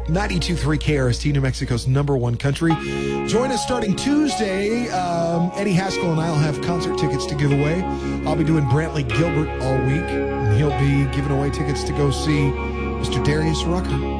92.3 KRST, New Mexico's #1 country. Join us starting Tuesday. Eddie Haskell and I will have concert tickets to give away. I'll be doing Brantley Gilbert all week, and he'll be giving away tickets to go see Mr. Darius Rucker.